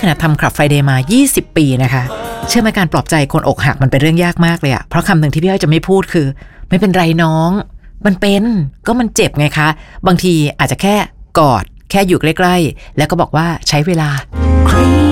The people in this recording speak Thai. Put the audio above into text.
ขนาดทำคลับไฟเดย์มา20 ปีนะคะเชื่อไหมการปลอบใจคนอกหักมันเป็นเรื่องยากมากเลยอะเพราะคำหนึ่งที่พี่อ้อยจะไม่พูดคือไม่เป็นไรน้องมันเจ็บไงคะบางทีอาจจะแค่กอดแค่อยู่ใกล้ๆแล้วก็บอกว่าใช้เวลา